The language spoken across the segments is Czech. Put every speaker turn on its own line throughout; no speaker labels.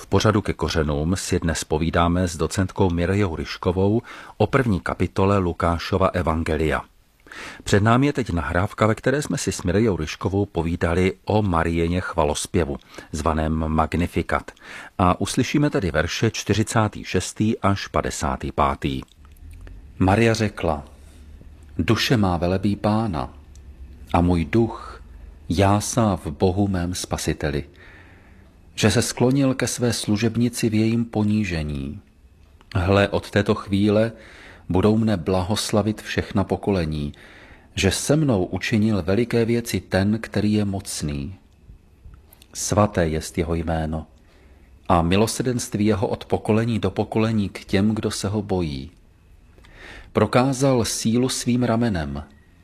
V pořadu Ke kořenům si dnes povídáme s docentkou Mirjou Ryškovou o první kapitole Lukášova evangelia. Před námi je teď nahrávka, ve které jsme si s Mirjou Ryškovou povídali o Marijině chvalospěvu, zvaném Magnificat. A uslyšíme tedy verše 46. až 55. Maria řekla: Duše má velebí Pána a můj duch jásá v Bohu mém Spasiteli, že se sklonil ke své služebnici v jejím ponížení. Hle, od této chvíle budou mne blahoslavit všechna pokolení, že se mnou učinil veliké věci ten, který je mocný. Svaté jest jeho jméno a milosrdenství jeho od pokolení do pokolení k těm, kdo se ho bojí. Prokázal sílu svým ramenem,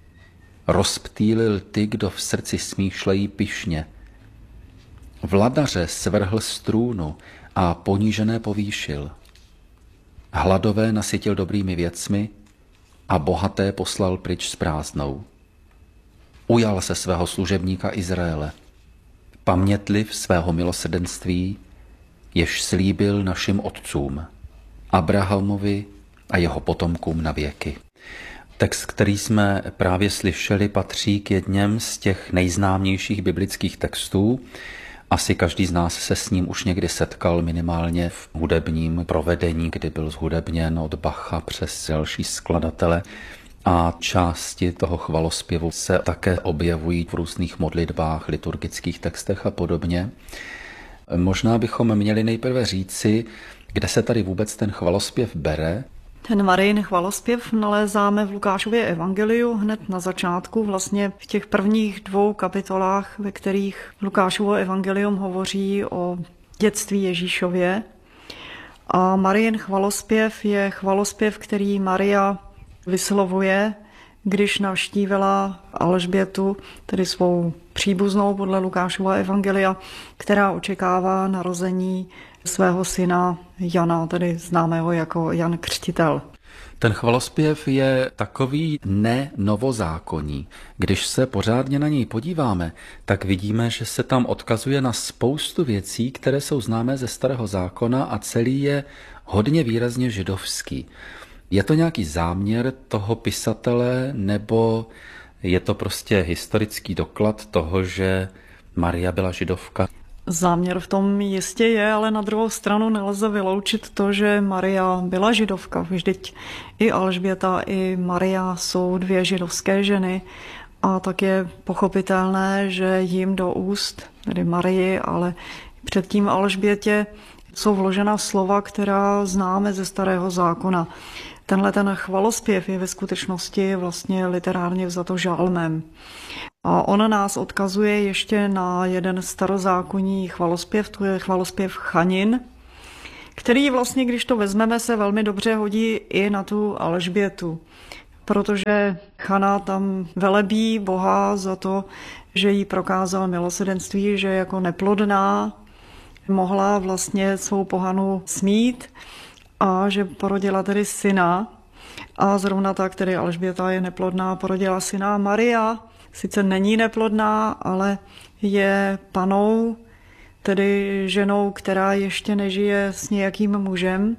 rozptýlil ty, kdo v srdci smýšlejí pyšně. Vladaře svrhl z trůnu a ponížené povýšil. Hladové nasytil dobrými věcmi a bohaté poslal pryč s prázdnou. Ujal se svého služebníka Izraele, pamětliv svého milosrdenství, jež slíbil našim otcům, Abrahamovi a jeho potomkům na věky. Text, který jsme právě slyšeli, patří k jedněm z těch nejznámějších biblických textů. Asi každý z nás se s ním už někdy setkal, minimálně v hudebním provedení, kdy byl zhudebněn od Bacha přes další skladatele. A části toho chvalospěvu se také objevují v různých modlitbách, liturgických textech a podobně. Možná bychom měli nejprve říci, kde se tady vůbec ten chvalospěv bere.
Ten Marijin chvalospěv nalézáme v Lukášově evangeliu hned na začátku, vlastně v těch prvních 2 kapitolách, ve kterých Lukášovo evangelium hovoří o dětství Ježíšově. A Marijin chvalospěv je chvalospěv, který Maria vyslovuje, když navštívila Alžbětu, tedy svou příbuznou podle Lukášova evangelia, která očekává narození svého syna Jana, tedy známého jako Jan Křtitel.
Ten chvalospěv je takový nenovozákonní. Když se pořádně na něj podíváme, tak vidíme, že se tam odkazuje na spoustu věcí, které jsou známé ze Starého zákona a celý je hodně výrazně židovský. Je to nějaký záměr toho pisatele, nebo je to prostě historický doklad toho, že Maria byla židovka?
Záměr v tom jistě je, ale na druhou stranu nelze vyloučit to, že Maria byla židovka. Vždyť i Alžběta, i Maria jsou 2 židovské ženy a tak je pochopitelné, že jim do úst, tedy Marii, ale předtím Alžbětě, jsou vložena slova, která známe ze Starého zákona. Ten chvalospěv je ve skutečnosti vlastně literárně vzato žalmem. A on nás odkazuje ještě na jeden starozákonní chvalospěv, to je chvalospěv Chanin, který vlastně, když to vezmeme, se velmi dobře hodí i na tu Alžbětu, protože Chana tam velebí Boha za to, že jí prokázal milosrdenství, že jako neplodná mohla vlastně svou pohanu smít a že porodila tedy syna. A zrovna tak, tedy Alžběta je neplodná, porodila syna. Maria sice není neplodná, ale je panou, tedy ženou, která ještě nežije s nějakým mužem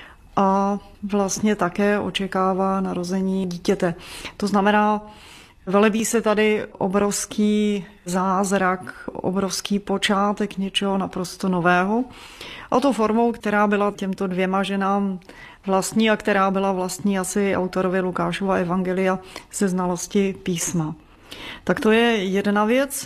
a vlastně také očekává narození dítěte. To znamená, velebí se tady obrovský zázrak, obrovský počátek něčeho naprosto nového. A to formou, která byla těmto 2 ženám vlastní a která byla vlastní asi autorovi Lukášova evangelia ze znalosti písma. Tak to je jedna věc.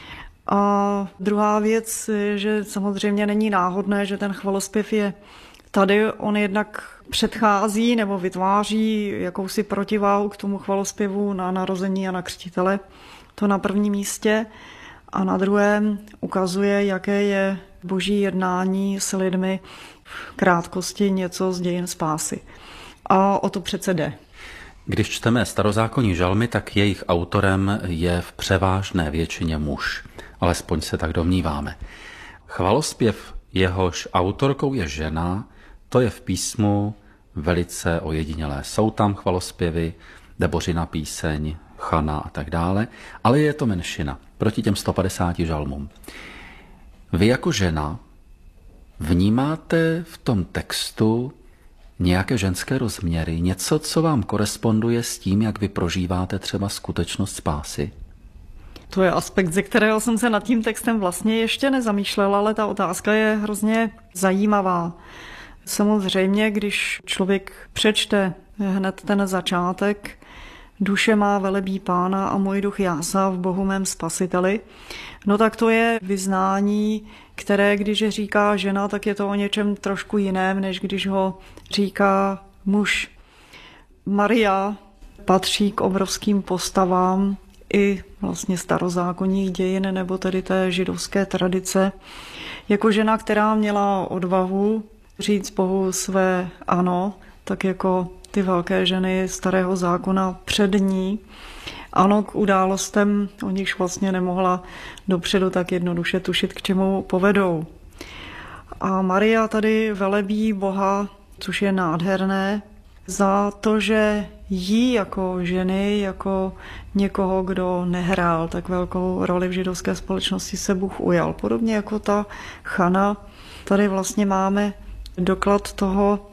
A druhá věc, že samozřejmě není náhodné, že ten chvalospěv je tady. On jednak předchází nebo vytváří jakousi protiváhu k tomu chvalospěvu na narození Jana Křtitele. To na prvním místě. A na druhém ukazuje, jaké je boží jednání s lidmi v krátkosti něco z dějin spásy. A o to přece jde.
Když čteme starozákonní žalmy, tak jejich autorem je v převážné většině muž. Alespoň se tak domníváme. Chvalospěv, jehož autorkou je žena, to je v písmu velice ojedinělé. Jsou tam chvalospěvy, Debořina píseň, Chana a tak dále, ale je to menšina proti těm 150 žalmům. Vy jako žena Vnímáte v tom textu nějaké ženské rozměry, něco, co vám koresponduje s tím, jak vy prožíváte třeba skutečnost spásy?
To je aspekt, ze kterého jsem se nad tím textem vlastně ještě nezamýšlela, ale ta otázka je hrozně zajímavá. Samozřejmě, když člověk přečte hned ten začátek, duše má velebí Pána a můj duch jásá v Bohu mém Spasiteli, no tak to je vyznání, které když říká žena, tak je to o něčem trošku jiném, než když ho říká muž. Maria patří k obrovským postavám i vlastně starozákonních dějin nebo tedy té židovské tradice. Jako žena, která měla odvahu říct Bohu své ano, tak jako ty velké ženy starého zákona před ní. Ano, k událostem, o nichž vlastně nemohla dopředu tak jednoduše tušit, k čemu povedou. A Maria tady velebí Boha, což je nádherné, za to, že jí jako ženy, jako někoho, kdo nehrál tak velkou roli v židovské společnosti, se Bůh ujal. Podobně jako ta Chana, tady vlastně máme doklad toho,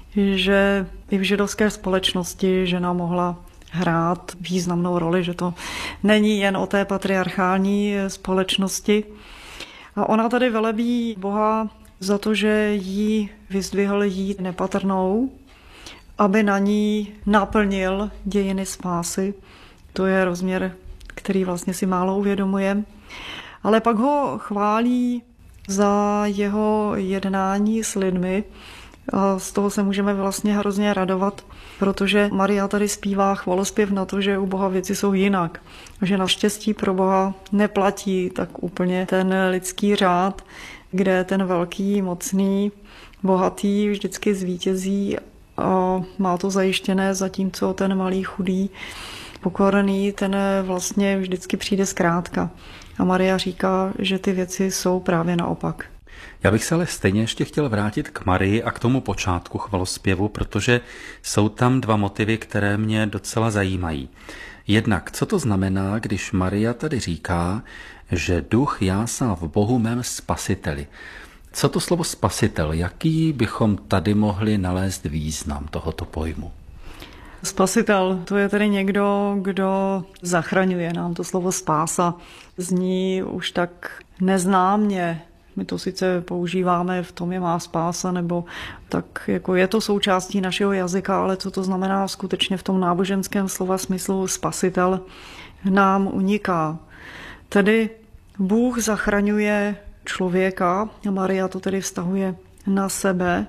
že i v židovské společnosti žena mohla hrát významnou roli, že to není jen o té patriarchální společnosti. A ona tady velebí Boha za to, že jí vyzdvihl jí nepatrnou, aby na ní naplnil dějiny spásy. To je rozměr, který vlastně si málo uvědomujeme. Ale pak ho chválí za jeho jednání s lidmi. A z toho se můžeme vlastně hrozně radovat, protože Maria tady zpívá chvalospěv na to, že u Boha věci jsou jinak. Že naštěstí pro Boha neplatí tak úplně ten lidský řád, kde ten velký, mocný, bohatý vždycky zvítězí a má to zajištěné, zatímco ten malý, chudý, pokorný, ten vlastně vždycky přijde zkrátka. A Maria říká, že ty věci jsou právě naopak.
Já bych se ale stejně ještě chtěl vrátit k Marii a k tomu počátku chvalospěvu, protože jsou tam dva motivy, které mě docela zajímají. Jednak, co to znamená, když Maria tady říká, že duch jásá v Bohu mém Spasiteli. Co to slovo spasitel? Jaký bychom tady mohli nalézt význam tohoto pojmu?
Spasitel, to je tedy někdo, kdo zachraňuje. Nám to slovo spása zní už tak neznámě. My to sice používáme, v tom je má spása, nebo tak jako je to součástí našeho jazyka, ale co to znamená skutečně v tom náboženském slova smyslu spasitel, nám uniká. Tedy Bůh zachraňuje člověka, a Maria to tedy vztahuje na sebe.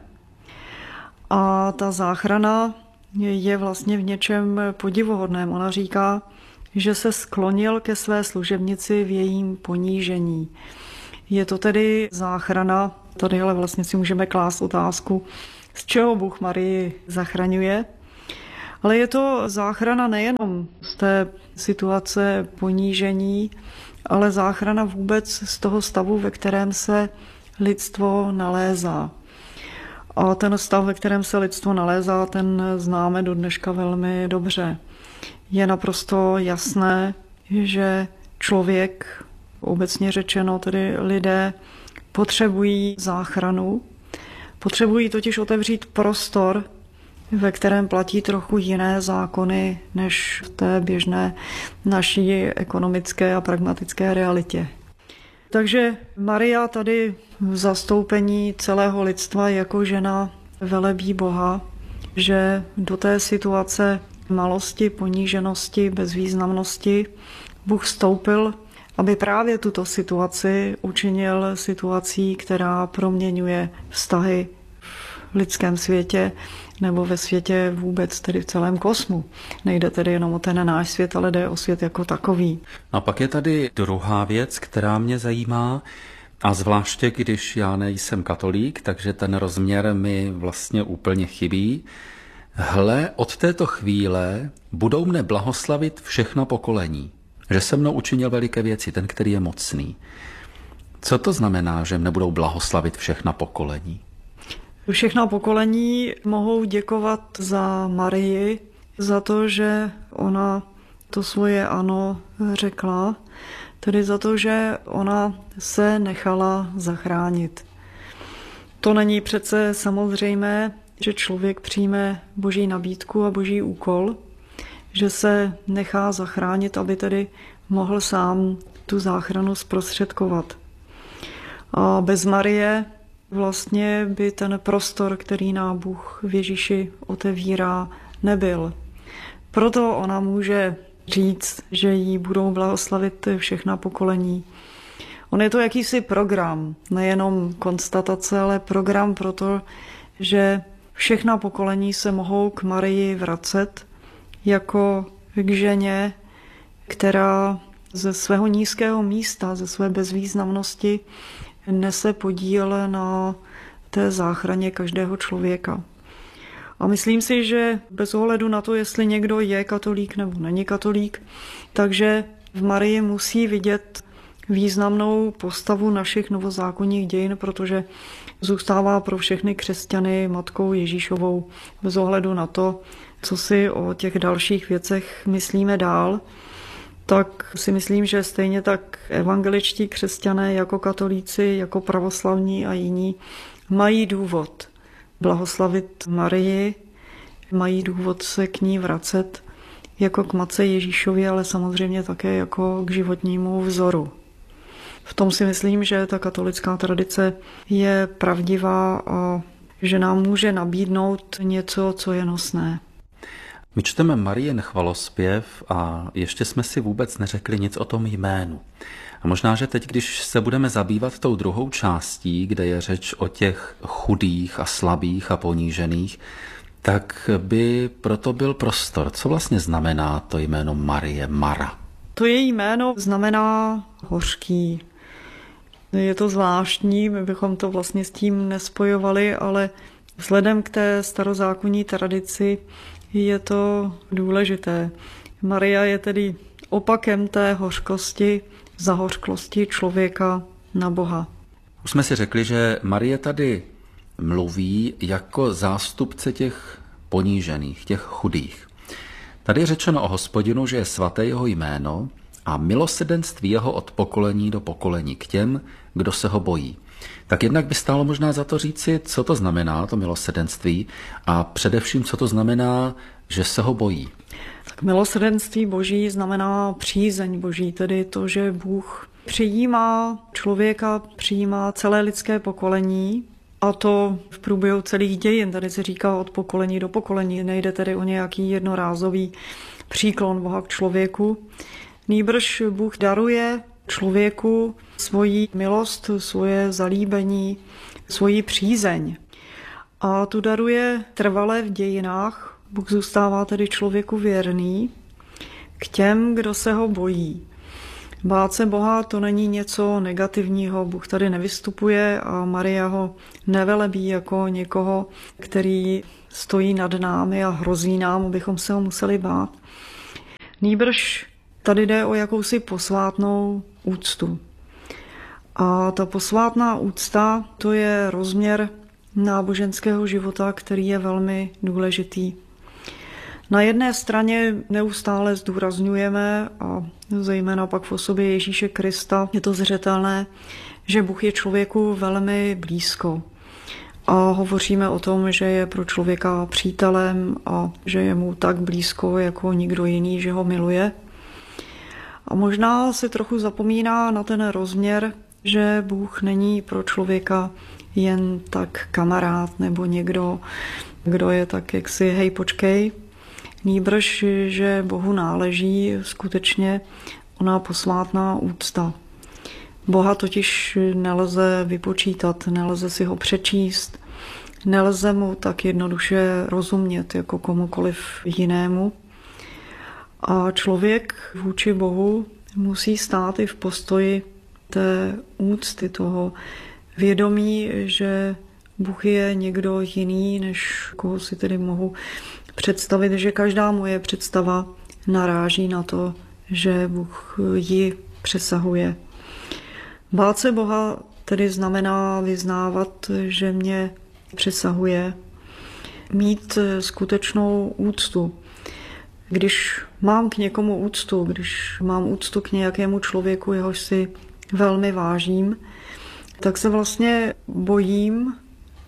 A ta záchrana je vlastně v něčem podivuhodném. Ona říká, že se sklonil ke své služebnici v jejím ponížení. Je to tedy záchrana, tady ale vlastně si můžeme klást otázku, z čeho Bůh Marii zachraňuje. Ale je to záchrana nejenom z té situace ponížení, ale záchrana vůbec z toho stavu, ve kterém se lidstvo nalézá. A ten stav, ve kterém se lidstvo nalézá, ten známe do dneška velmi dobře. Je naprosto jasné, že člověk, obecně řečeno, tedy lidé, potřebují záchranu. Potřebují totiž otevřít prostor, ve kterém platí trochu jiné zákony, než v té běžné naší ekonomické a pragmatické realitě. Takže Maria tady v zastoupení celého lidstva jako žena velebí Boha, že do té situace malosti, poníženosti, bezvýznamnosti Bůh vstoupil, aby právě tuto situaci učinil situací, která proměňuje vztahy v lidském světě nebo ve světě vůbec, tedy v celém kosmu. Nejde tedy jenom o ten náš svět, ale jde o svět jako takový.
A pak je tady druhá věc, která mě zajímá, a zvláště když já nejsem katolík, takže ten rozměr mi vlastně úplně chybí. Hle, od této chvíle budou mne blahoslavit všechna pokolení, že se mnou učinil veliké věci, ten, který je mocný. Co to znamená, že mne budou blahoslavit všechna pokolení?
Všechna pokolení mohou děkovat za Marii, za to, že ona to svoje ano řekla, tedy za to, že ona se nechala zachránit. To není přece samozřejmé, že člověk přijme boží nabídku a boží úkol, že se nechá zachránit, aby tedy mohl sám tu záchranu zprostředkovat. A bez Marie vlastně by ten prostor, který nám Bůh v Ježíši otevírá, nebyl. Proto ona může říct, že jí budou blahoslavit všechna pokolení. On je to jakýsi program, nejenom konstatace, ale program proto, že všechna pokolení se mohou k Marii vracet jako k ženě, která ze svého nízkého místa, ze své bezvýznamnosti nese podíl na té záchraně každého člověka. A myslím si, že bez ohledu na to, jestli někdo je katolík nebo není katolík, takže v Marii musí vidět významnou postavu našich novozákonních dějin, protože zůstává pro všechny křesťany matkou Ježíšovou bez ohledu na to, co si o těch dalších věcech myslíme dál. Tak si myslím, že stejně tak evangeličtí křesťané jako katolíci, jako pravoslavní a jiní mají důvod blahoslavit Marii, mají důvod se k ní vracet jako k matce Ježíšově, ale samozřejmě také jako k životnímu vzoru. V tom si myslím, že ta katolická tradice je pravdivá a že nám může nabídnout něco, co je nosné.
My čteme Marien chvalospěv a ještě jsme si vůbec neřekli nic o tom jménu. A možná, že teď, když se budeme zabývat tou druhou částí, kde je řeč o těch chudých a slabých a ponížených, tak by proto byl prostor. Co vlastně znamená to jméno Marie, Mara?
To její jméno znamená hořký. Je to zvláštní, my bychom to vlastně s tím nespojovali, ale vzhledem k té starozákonní tradici je to důležité. Maria je tedy opakem té hořkosti, zahořklosti člověka na Boha.
Už jsme si řekli, že Marie tady mluví jako zástupce těch ponížených, těch chudých. Tady je řečeno o Hospodinu, že je svaté jeho jméno a milosrdenství jeho od pokolení do pokolení k těm, kdo se ho bojí. Tak jednak by stálo možná za to říci, co to znamená, to milosrdenství, a především, co to znamená, že se ho bojí.
Tak milosrdenství Boží znamená přízeň Boží, tedy to, že Bůh přijímá člověka, přijímá celé lidské pokolení, a to v průběhu celých dějin. Tady se říká od pokolení do pokolení. Nejde tedy o nějaký jednorázový příklon Boha k člověku. Nýbrž Bůh daruje člověku svoji milost, svoje zalíbení, svoji přízeň. A tu daruje trvale v dějinách. Bůh zůstává tedy člověku věrný k těm, kdo se ho bojí. Bát se Boha to není něco negativního. Bůh tady nevystupuje a Maria ho nevelebí jako někoho, který stojí nad námi a hrozí nám, abychom se ho museli bát. Nýbrž tady jde o jakousi posvátnou úctu. A ta posvátná úcta, to je rozměr náboženského života, který je velmi důležitý. Na jedné straně neustále zdůrazňujeme, a zejména pak v osobě Ježíše Krista je to zřetelné, že Bůh je člověku velmi blízko. A hovoříme o tom, že je pro člověka přítelem a že je mu tak blízko jako nikdo jiný, že ho miluje. A možná se trochu zapomíná na ten rozměr, že Bůh není pro člověka jen tak kamarád nebo někdo, kdo je tak jaksi hej počkej. Nýbrž, že Bohu náleží skutečně ona posvátná úcta. Boha totiž nelze vypočítat, nelze si ho přečíst, nelze mu tak jednoduše rozumět jako komukoliv jinému. A člověk vůči Bohu musí stát i v postoji té úcty, toho vědomí, že Bůh je někdo jiný, než koho si tedy mohu představit, že každá moje představa naráží na to, že Bůh ji přesahuje. Bát se Boha tedy znamená vyznávat, že mě přesahuje, mít skutečnou úctu. Když mám k někomu úctu, když mám úctu k nějakému člověku, jehož si velmi vážím, tak se vlastně bojím,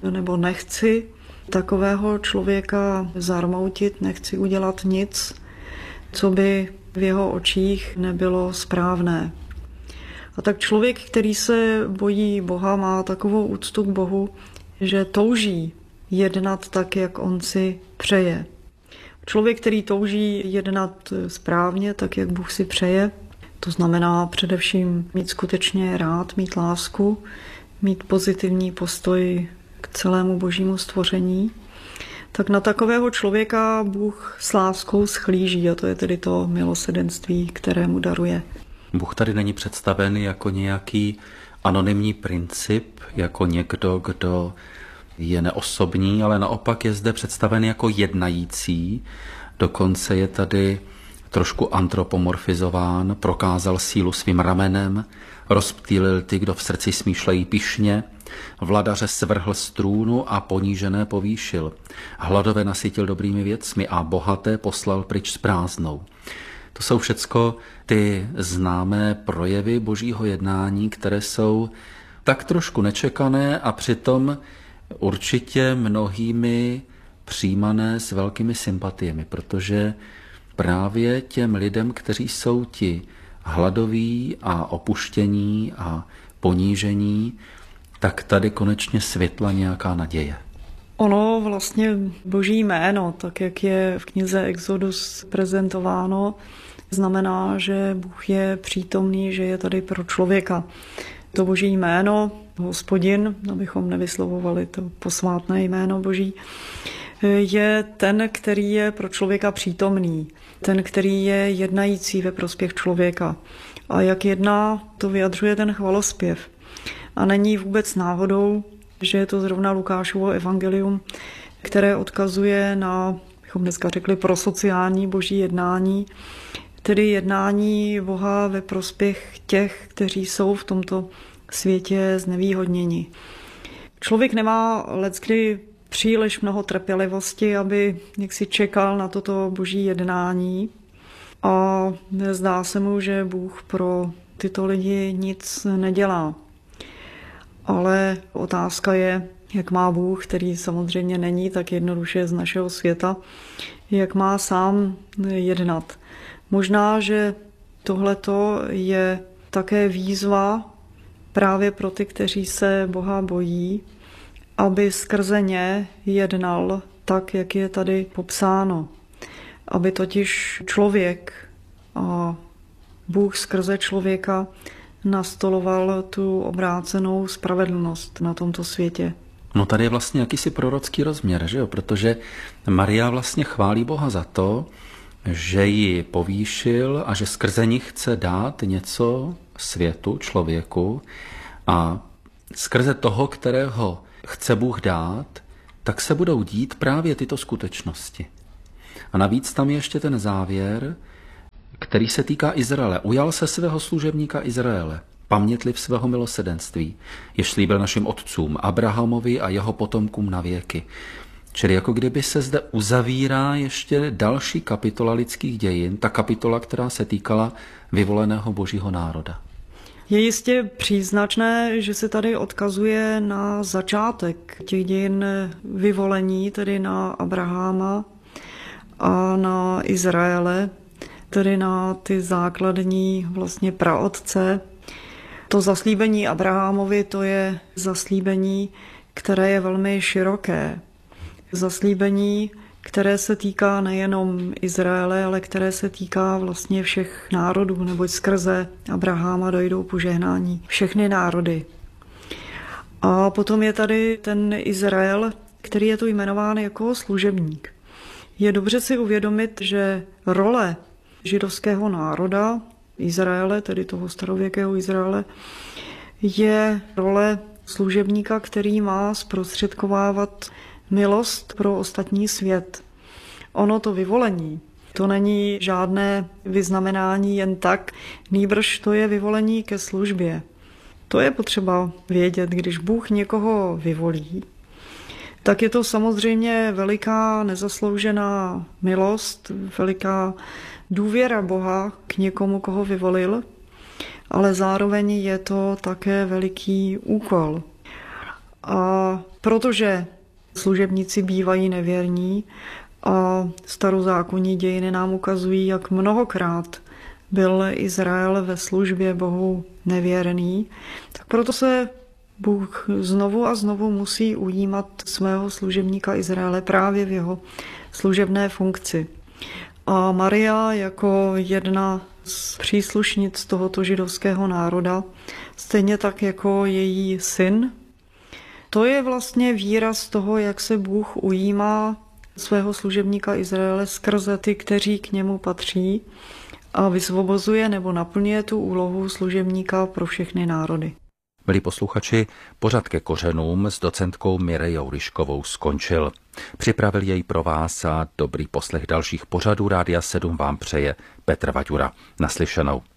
nebo nechci takového člověka zarmoutit, nechci udělat nic, co by v jeho očích nebylo správné. A tak člověk, který se bojí Boha, má takovou úctu k Bohu, že touží jednat tak, jak on si přeje. Člověk, který touží jednat správně, tak, jak Bůh si přeje, to znamená především mít skutečně rád, mít lásku, mít pozitivní postoj k celému božímu stvoření, tak na takového člověka Bůh s láskou schlíží a to je tedy to milosrdenství, které mu daruje.
Bůh tady není představen jako nějaký anonymní princip, jako někdo, kdo je neosobní, ale naopak je zde představen jako jednající. Dokonce je tady trošku antropomorfizován, prokázal sílu svým ramenem, rozptýlil ty, kdo v srdci smýšlejí pyšně, vladaře svrhl z trůnu a ponížené povýšil. Hladové nasytil dobrými věcmi a bohaté poslal pryč s prázdnou. To jsou všecko ty známé projevy božího jednání, které jsou tak trošku nečekané a přitom určitě mnohými přijímané s velkými sympatiemi, protože právě těm lidem, kteří jsou ti hladoví a opuštění a ponížení, tak tady konečně světla nějaká naděje.
Ono vlastně boží jméno, tak jak je v knize Exodus prezentováno, znamená, že Bůh je přítomný, že je tady pro člověka. To boží jméno, Hospodin, abychom nevyslovovali to posvátné jméno boží, je ten, který je pro člověka přítomný, ten, který je jednající ve prospěch člověka. A jak jedná, to vyjadřuje ten chvalospěv. A není vůbec náhodou, že je to zrovna Lukášovo evangelium, které odkazuje na, bychom dneska řekli, prosociální boží jednání, tedy jednání Boha ve prospěch těch, kteří jsou v tomto světě znevýhodněni. Člověk nemá leckdy příliš mnoho trpělivosti, aby jaksi čekal na toto boží jednání a zdá se mu, že Bůh pro tyto lidi nic nedělá. Ale otázka je, jak má Bůh, který samozřejmě není tak jednoduše z našeho světa, jak má sám jednat. Možná, že tohleto je také výzva právě pro ty, kteří se Boha bojí, aby skrze ně jednal tak, jak je tady popsáno. Aby totiž člověk a Bůh skrze člověka nastoloval tu obrácenou spravedlnost na tomto světě.
No tady je vlastně jakýsi prorocký rozměr, že jo? Protože Maria vlastně chválí Boha za to, že ji povýšil a že skrze ní chce dát něco světu, člověku a skrze toho, kterého chce Bůh dát, tak se budou dít právě tyto skutečnosti. A navíc tam je ještě ten závěr, který se týká Izraele. Ujal se svého služebníka Izraele, pamětliv svého milosrdenství, jež slíbil našim otcům, Abrahamovi a jeho potomkům na věky. Čili jako kdyby se zde uzavírá ještě další kapitola lidských dějin, ta kapitola, která se týkala vyvoleného božího národa.
Je jistě příznačné, že se tady odkazuje na začátek těch dějin vyvolení, tedy na Abrahama a na Izraele, tedy na ty základní vlastně praotce. To zaslíbení Abrahamovi, to je zaslíbení, které je velmi široké. Zaslíbení, které se týká nejenom Izraele, ale které se týká vlastně všech národů, neboť skrze Abrahama dojdou požehnání všechny národy. A potom je tady ten Izrael, který je tu jmenován jako služebník. Je dobře si uvědomit, že role židovského národa, Izraele, tedy toho starověkého Izraele, je role služebníka, který má zprostředkovávat milost pro ostatní svět. Ono to vyvolení, to není žádné vyznamenání jen tak, nýbrž to je vyvolení ke službě. To je potřeba vědět, když Bůh někoho vyvolí, tak je to samozřejmě veliká nezasloužená milost, veliká důvěra Boha k někomu, koho vyvolil, ale zároveň je to také veliký úkol. A protože služebníci bývají nevěrní a starozákonní dějiny nám ukazují, jak mnohokrát byl Izrael ve službě Bohu nevěrný, tak proto se Bůh znovu a znovu musí ujímat svého služebníka Izraele právě v jeho služebné funkci. A Maria jako jedna z příslušnic tohoto židovského národa, stejně tak jako její syn, to je vlastně výraz toho, jak se Bůh ujímá svého služebníka Izraele skrze ty, kteří k němu patří a vysvobozuje nebo naplňuje tu úlohu služebníka pro všechny národy.
Milí posluchači, pořad Ke kořenům s docentkou Mirejou Ryškovou skončil. Připravil jej pro vás a dobrý poslech dalších pořadů Rádia 7 vám přeje Petr Vaďura. Naslyšenou.